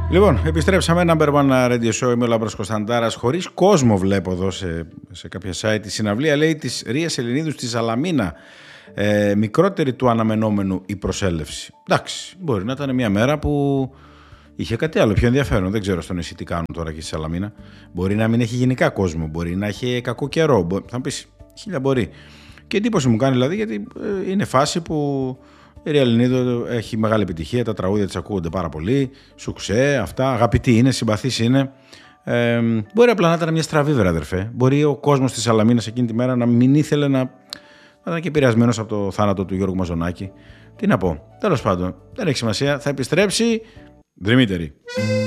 Λοιπόν, επιστρέψαμε. Number One Radio Show. Είμαι ο Λάμπρος Κωνσταντάρας. Χωρίς κόσμο βλέπω εδώ σε κάποια site. Η συναυλία λέει της Ρίας Ελληνίδου στη Σαλαμίνα. Μικρότερη του αναμενόμενου η προσέλευση. Εντάξει, μπορεί να ήταν μια μέρα που είχε κάτι άλλο πιο ενδιαφέρον. Δεν ξέρω στο νησί τι κάνουν τώρα και στη Σαλαμίνα. Μπορεί να μην έχει γενικά κόσμο. Μπορεί να έχει κακό καιρό. Θα μου πεις, χίλια μπορεί. Και εντύπωση μου κάνει δηλαδή, γιατί είναι φάση που η Ρία Ελληνίδου έχει μεγάλη επιτυχία. Τα τραγούδια της ακούγονται πάρα πολύ. Σουξέ, αυτά. Αγαπητοί είναι, συμπαθείς είναι. Μπορεί απλά να ήταν μια στραβή, βέβαια, αδερφέ. Μπορεί ο κόσμος της Σαλαμίνας εκείνη τη μέρα να μην ήθελε να ήταν και επηρεασμένος από το θάνατο του Γιώργου Μαζονάκη. Τι να πω. Τέλος πάντων, δεν έχει σημασία. Θα επιστρέψει Δρυμύτερη.